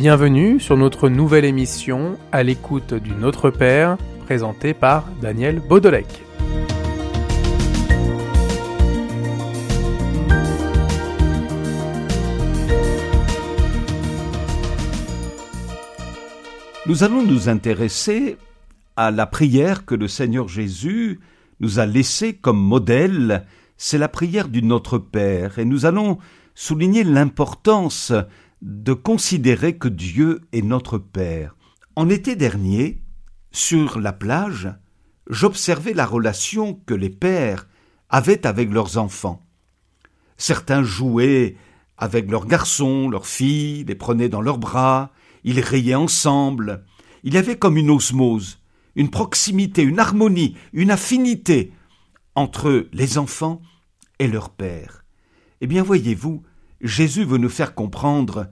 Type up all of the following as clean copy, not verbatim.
Bienvenue sur notre nouvelle émission à l'écoute du Notre Père, présentée par Daniel Baudelec. Nous allons nous intéresser à la prière que le Seigneur Jésus nous a laissée comme modèle. C'est la prière du Notre Père, et nous allons souligner l'importance de considérer que Dieu est notre Père. En été dernier, sur la plage, j'observais la relation que les pères avaient avec leurs enfants. Certains jouaient avec leurs garçons, leurs filles, les prenaient dans leurs bras, ils riaient ensemble. Il y avait comme une osmose, une proximité, une harmonie, une affinité entre les enfants et leur père. Eh bien, voyez-vous, Jésus veut nous faire comprendre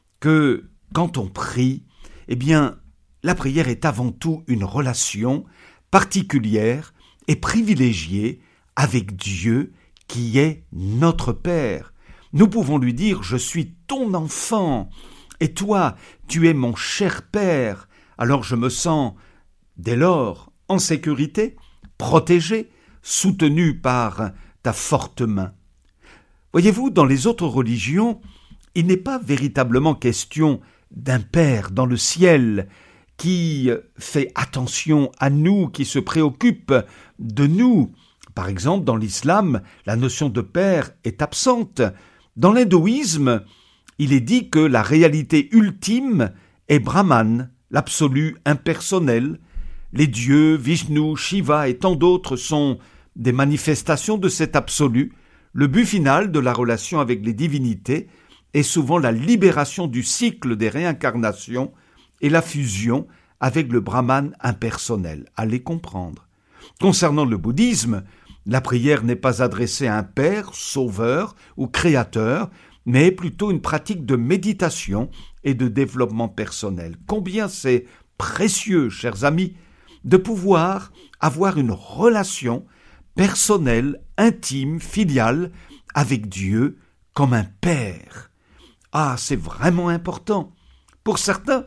que quand on prie, eh bien, la prière est avant tout une relation particulière et privilégiée avec Dieu qui est notre Père. Nous pouvons lui dire « Je suis ton enfant et toi, tu es mon cher Père ». Alors je me sens, dès lors, en sécurité, protégé, soutenu par ta forte main. Voyez-vous, dans les autres religions, il n'est pas véritablement question d'un Père dans le ciel qui fait attention à nous, qui se préoccupe de nous. Par exemple, dans l'islam, la notion de Père est absente. Dans l'hindouisme, il est dit que la réalité ultime est Brahman, l'absolu impersonnel. Les dieux, Vishnu, Shiva et tant d'autres sont des manifestations de cet absolu. Le but final de la relation avec les divinités est souvent la libération du cycle des réincarnations et la fusion avec le Brahman impersonnel. À les comprendre. Concernant le bouddhisme, la prière n'est pas adressée à un père, sauveur ou créateur, mais plutôt une pratique de méditation et de développement personnel. Combien c'est précieux, chers amis, de pouvoir avoir une relation personnelle, intime, filiale avec Dieu comme un père. Ah, c'est vraiment important. Pour certains,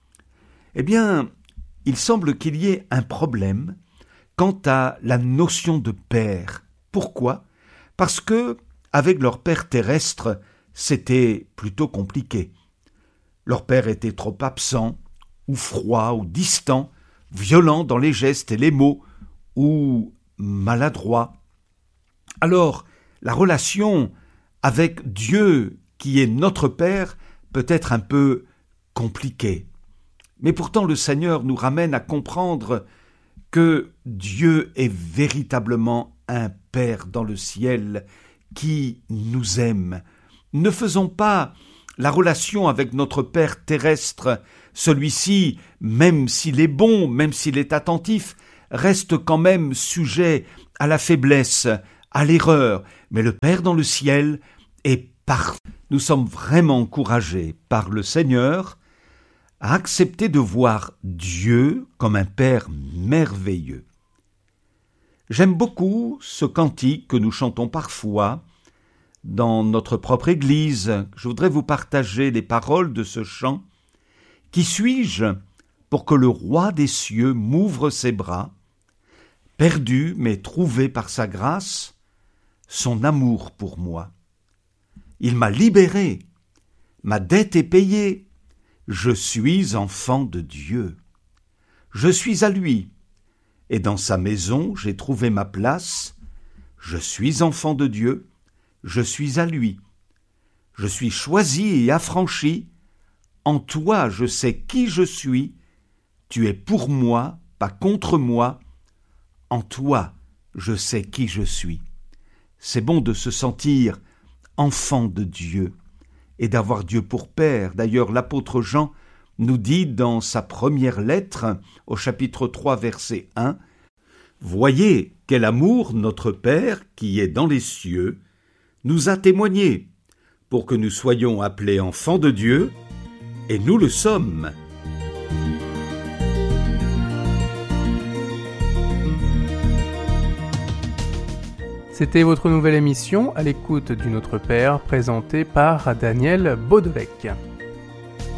eh bien, il semble qu'il y ait un problème quant à la notion de père. Pourquoi ? Parce que, avec leur père terrestre, c'était plutôt compliqué. Leur père était trop absent, ou froid, ou distant, violent dans les gestes et les mots, ou maladroit. Alors, la relation avec Dieu, qui est notre Père, peut être un peu compliquée. Mais pourtant, le Seigneur nous ramène à comprendre que Dieu est véritablement un Père dans le ciel qui nous aime. Ne faisons pas la relation avec notre Père terrestre. Celui-ci, même s'il est bon, même s'il est attentif, reste quand même sujet à la faiblesse, à l'erreur. Mais le Père dans le ciel est parfait. Nous sommes vraiment encouragés par le Seigneur à accepter de voir Dieu comme un Père merveilleux. J'aime beaucoup ce cantique que nous chantons parfois dans notre propre Église. Je voudrais vous partager les paroles de ce chant. « Qui suis-je pour que le roi des cieux m'ouvre ses bras, perdu mais trouvé par sa grâce, son amour pour moi. Il m'a libéré, ma dette est payée, je suis enfant de Dieu. Je suis à lui, et dans sa maison j'ai trouvé ma place. Je suis enfant de Dieu, je suis à lui. Je suis choisi et affranchi. En toi je sais qui je suis. Tu es pour moi, pas contre moi. En toi je sais qui je suis. » C'est bon de se sentir enfant de Dieu et d'avoir Dieu pour Père. D'ailleurs, l'apôtre Jean nous dit dans sa première lettre, au chapitre 3, verset 1, « Voyez quel amour notre Père, qui est dans les cieux, nous a témoigné, pour que nous soyons appelés enfants de Dieu, et nous le sommes. » C'était votre nouvelle émission à l'écoute du Notre Père, présentée par Daniel Baudelec.